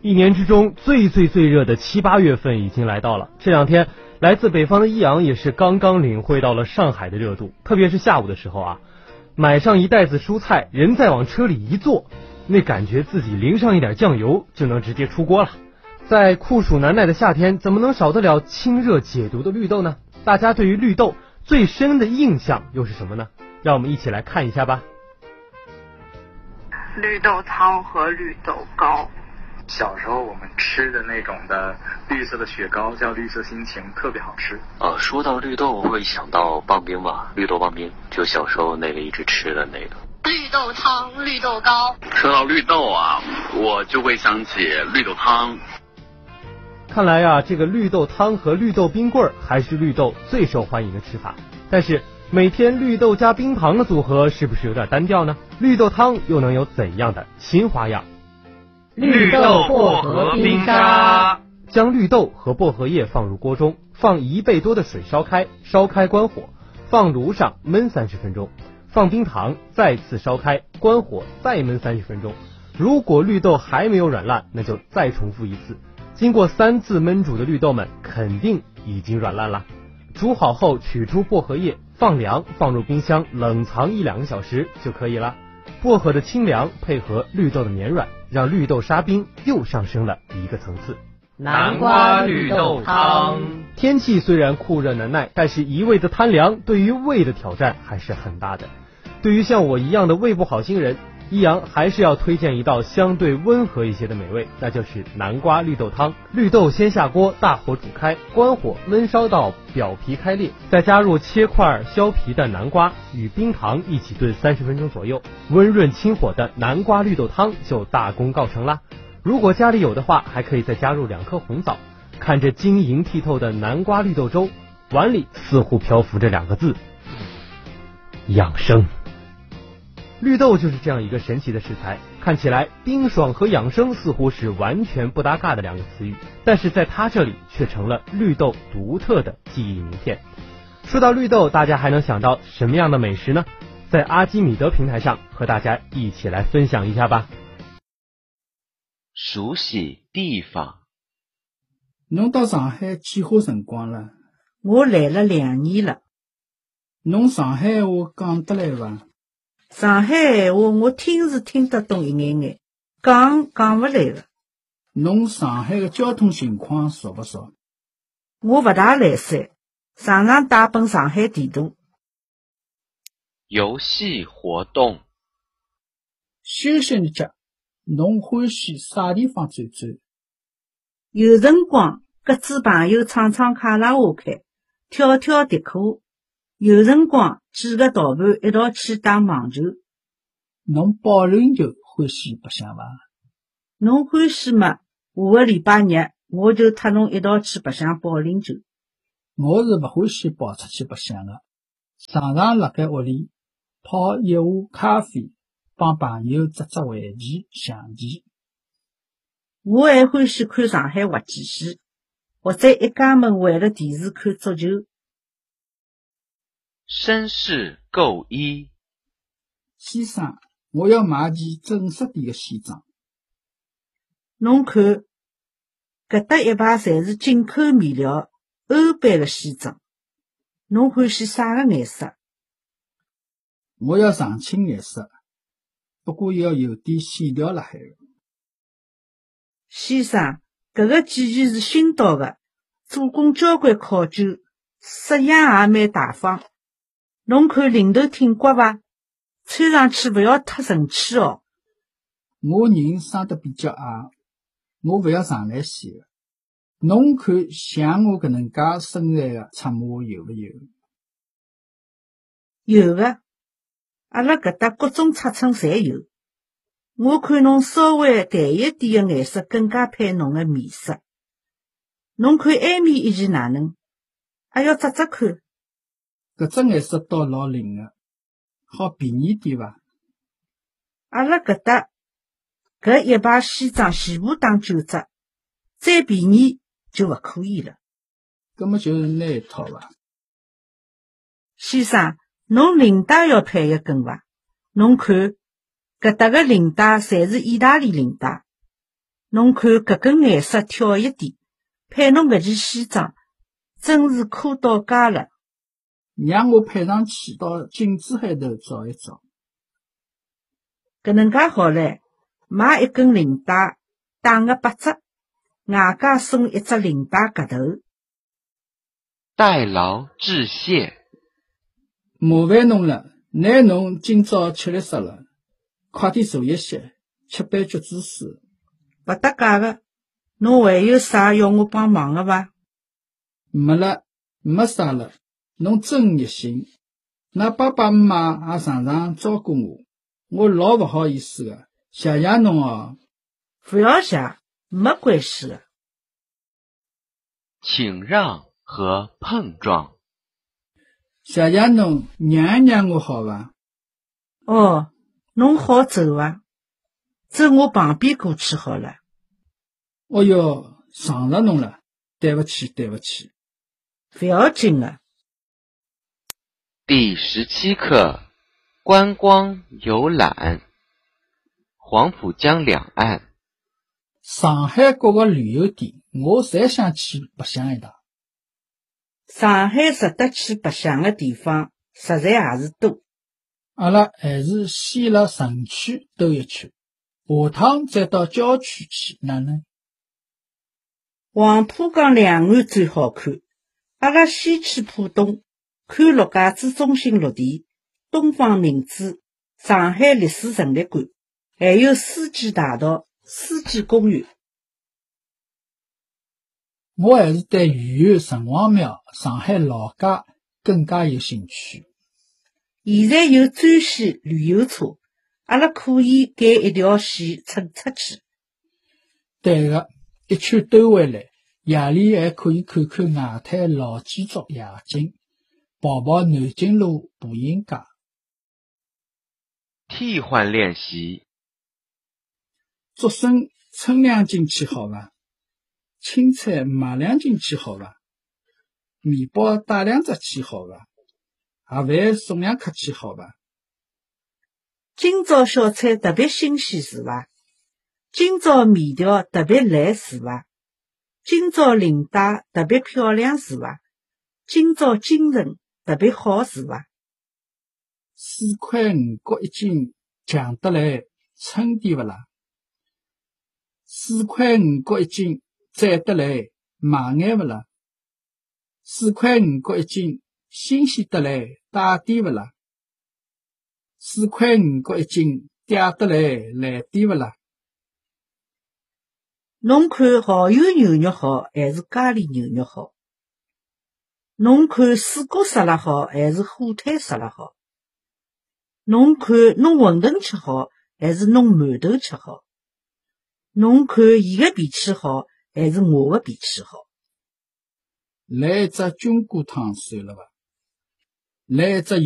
一年之中最热的7、8月份已经来到了。这两天来自北方的一阳也是刚刚领会到了上海的热度，特别是下午的时候啊，买上一袋子蔬菜，人再往车里一坐，那感觉自己淋上一点酱油就能直接出锅了。在酷暑难耐的夏天，怎么能少得了清热解毒的绿豆呢？大家对于绿豆最深的印象又是什么呢？让我们一起来看一下吧。 绿豆汤和绿豆糕， 小时候我们吃的那种的绿色的雪糕叫绿色心情，特别好吃。 说到绿豆会想到棒冰吧，绿豆棒冰，就小时候那个一直吃的那个。 绿豆汤、绿豆糕。 说到绿豆啊，我就会想起绿豆汤。 看来啊，这个绿豆汤和绿豆冰棍还是绿豆最受欢迎的吃法。但是每天绿豆加冰糖的组合是不是有点单调呢？绿豆汤又能有怎样的新花样？ 绿豆薄荷冰沙。 将绿豆和薄荷叶放入锅中，放1倍多的水烧开，烧开关火，放炉上焖30分钟，放冰糖，再次烧开，关火再焖30分钟。如果绿豆还没有软烂，那就再重复一次。经过3次焖煮的绿豆们肯定已经软烂了。煮好后取出薄荷叶，放凉，放入冰箱冷藏1-2个小时就可以了。薄荷的清凉配合绿豆的绵软，让绿豆沙冰又上升了一个层次。 南瓜绿豆汤。 天气虽然酷热难耐，但是一味的贪凉对于胃的挑战还是很大的。对于像我一样的胃不好星人，一阳还是要推荐一道相对温和一些的美味，那就是南瓜绿豆汤。绿豆先下锅，大火煮开，关火焖烧到表皮开裂，再加入切块削皮的南瓜，与冰糖一起炖30分钟左右，温润清火的南瓜绿豆汤就大功告成啦。如果家里有的话，还可以再加入2颗红枣。看着晶莹剔透的南瓜绿豆粥，碗里似乎漂浮着2个字：养生。绿豆就是这样一个神奇的食材，看起来冰爽和养生似乎是完全不搭嘎的2个词语，但是在它这里却成了绿豆独特的记忆名片。说到绿豆，大家还能想到什么样的美食呢？在阿基米德平台上和大家一起来分享一下吧。 熟悉地方。 侬到上海几花辰光了？ 我来了2年了。 侬上海话讲得来伐？ 上海闲话我听是听得懂一眼眼，讲勿来个。 侬上海的交通情况熟不熟？ 我勿大来三，常常带本上海地图。 游戏活动。 休息日节，侬欢喜啥地方走走？ 有辰光各组朋友唱唱卡拉 OK， 跳跳迪克。有辰光几个同伴一道去打网球。 侬保龄球欢喜白相伐？ 侬欢喜吗？下个礼拜日我就特侬一道去白相保龄球。 我是勿欢喜跑出去白相的，常常辣盖屋里泡一壶咖啡，帮朋友捉捉围棋、象棋。 我还欢喜看上海滑稽戏，或者一家门围了电视看足球。 绅士购衣。 先生，我要买件正式点的西装。 侬看，搿搭一排侪是进口面料欧版的西装。侬欢喜啥个颜色？ 我要长青颜色，不过要有点线条辣海的。 先生，搿个机器是新到的，做工交关考究，式样也蛮大方。侬看领头挺刮伐？穿上去勿要太神气哦。 我人生得比较矮，我勿要上来线的。侬看像我搿能介身材的出马有勿有？ 有的，阿拉搿搭各种尺寸侪有。我看侬稍微淡一点的颜色更加配侬的面色。侬看埃面一件哪能？还要只看。 搿只颜色倒老灵的，好便宜点伐？ 阿拉搿搭搿一排西装全部打9折，再便宜就勿可以了。 搿么就是拿一套伐？ 先生，侬领带要配一根伐？侬看搿搭个领带侪是意大利领带， 侬看搿根颜色挑一点，配侬搿件西装，真是可到家了。 让我配上去到镜子海头照一照。 搿能介好唻，买一根领带，打个8折，外加送一只领带夹头。 代劳致谢。 麻烦侬了，拿侬今朝吃力死了，快点坐一歇，吃杯橘子水。 勿搭界个，侬还有啥要我帮忙个伐？ 没了，没啥了。侬真热心，㑚爸爸妈妈也常常照顾我老勿好意思个，谢谢侬哦。 勿要谢，没关系个。 请让和碰撞。 谢谢侬，让我好伐？ 哦，侬好走伐？走我旁边过去好了。 哦哟，撞着侬了，对不起。 勿要紧个。 第17课，观光游览。黄浦江两岸。 上海各个旅游点，我侪想去白相一趟。 上海值得去白相个地方，实在也是多。 阿拉还是先辣城区兜一圈，下趟再到郊区去，哪能？ 黄浦江两岸最好看，阿拉先去浦东，看陆家嘴中心绿地、东方明珠、上海历史陈列馆，还有书记大道、书记公园。 我还是对豫园城隍庙、上海老街更加有兴趣。 现在有专线旅游车，阿拉可以改一条线乘出去。 对个，一圈兜回来，夜里还可以看看外滩老建筑夜景，跑跑南京路步行街。 替换练习。 竹笋称2斤去好伐？青菜买2斤去好伐？面包带2只去好伐？盒饭送2颗去好伐？ 今朝小菜特别新鲜是伐？今朝面条特别烂是伐？今朝领带特别漂亮是伐？今朝精神特别好是伐 ？4块5角1斤，强得来，称点勿啦？4块5角1斤，赞得来，买眼勿啦？4块5角1斤，新鲜得来，带点勿啦？4块5角1斤，嗲得来，来点勿啦？ 侬看蚝油牛肉好还是咖喱牛肉好？侬看水果沙拉好还是火腿沙拉好？侬看侬馄饨吃好还是侬馒头吃好？侬看伊个脾气好还是我个脾气好？ 来一只菌菇汤算了伐？来一只